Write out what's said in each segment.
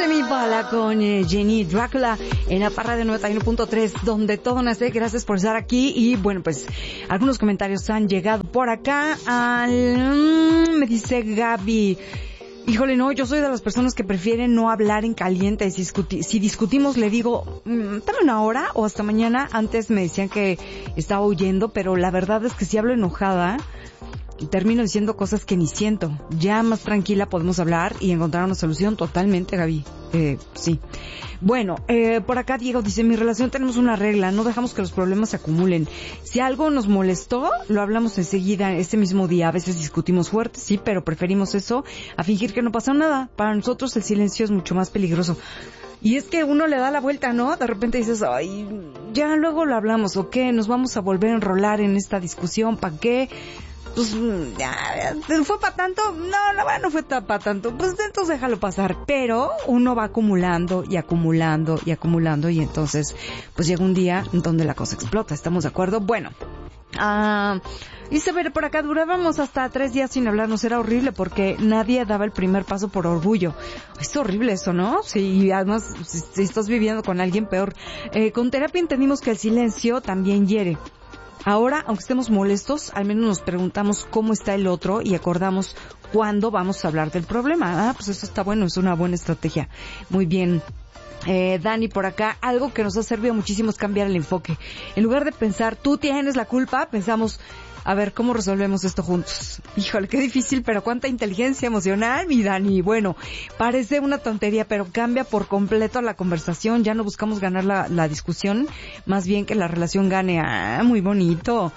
Demi Bala con Jenny Dracula en la parra de 91.3, donde todo nace. Gracias por estar aquí. Y bueno, pues algunos comentarios han llegado por acá. Me dice Gaby: híjole, no, yo soy de las personas que prefieren no hablar en caliente. Si discutimos, le digo, dame una hora o hasta mañana. Antes me decían que estaba huyendo, pero la verdad es que si hablo enojada, termino diciendo cosas que ni siento. Ya más tranquila podemos hablar y encontrar una solución. Totalmente, Gaby. Sí. Bueno, por acá Diego dice: mi relación tenemos una regla, no dejamos que los problemas se acumulen. Si algo nos molestó, lo hablamos enseguida, ese mismo día. A veces discutimos fuerte, sí, pero preferimos eso a fingir que no pasó nada. Para nosotros el silencio es mucho más peligroso. Y es que uno le da la vuelta, ¿no? De repente dices, ay, ya luego lo hablamos, ¿o qué? Nos vamos a volver a enrolar en esta discusión, ¿para qué? Pues, ya, ¿fue para tanto? No fue para tanto. Pues entonces déjalo pasar. Pero uno va acumulando y acumulando y acumulando, y entonces pues llega un día donde la cosa explota. ¿Estamos de acuerdo? Bueno, dice, ver, por acá durábamos hasta 3 días sin hablarnos. Era horrible porque nadie daba el primer paso por orgullo. Es horrible eso, ¿no? Sí, y además si estás viviendo con alguien, peor. Con terapia entendimos que el silencio también hiere. Ahora, aunque estemos molestos, al menos nos preguntamos cómo está el otro y acordamos cuándo vamos a hablar del problema. Pues eso está bueno, es una buena estrategia. Muy bien. Dani, por acá, algo que nos ha servido muchísimo es cambiar el enfoque. En lugar de pensar, tú tienes la culpa, pensamos, a ver, ¿cómo resolvemos esto juntos? Híjole, qué difícil, pero cuánta inteligencia emocional, mi Dani. Bueno, parece una tontería, pero cambia por completo la conversación. Ya no buscamos ganar la discusión, más bien que la relación gane. Muy bonito.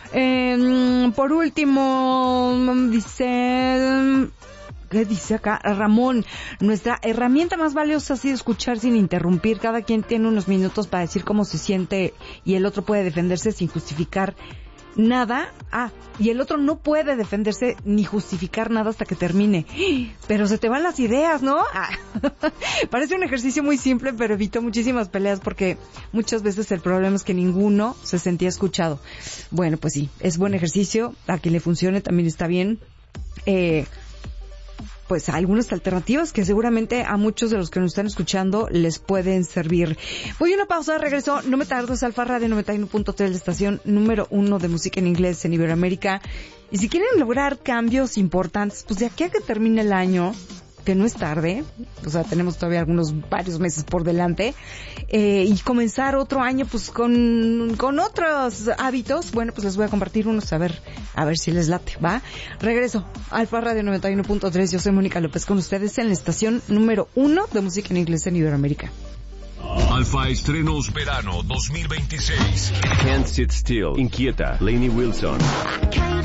Por último, dice... ¿qué dice acá? Ramón: nuestra herramienta más valiosa ha sido escuchar sin interrumpir. Cada quien tiene unos minutos para decir cómo se siente y el otro puede defenderse sin justificar nada. Y el otro no puede defenderse ni justificar nada hasta que termine. Pero se te van las ideas, ¿no? Parece un ejercicio muy simple, pero evitó muchísimas peleas porque muchas veces el problema es que ninguno se sentía escuchado. Bueno, pues sí, es buen ejercicio. A quien le funcione también está bien. Pues algunas alternativas que seguramente a muchos de los que nos están escuchando les pueden servir. Voy a una pausa, regreso. No me tardo, es Alfa Radio 91.3, la estación número 1 de música en inglés en Iberoamérica. Y si quieren lograr cambios importantes, pues de aquí a que termine el año, que no es tarde, o sea, tenemos todavía varios meses por delante, y comenzar otro año pues con otros hábitos, bueno, pues les voy a compartir unos, a ver si les late, ¿va? Regreso, Alfa Radio 91.3, yo soy Mónica López con ustedes en la estación número 1 de música en inglés en Iberoamérica. Alfa Estrenos Verano 2026. Can't Sit Still, Inquieta, Lainey Wilson.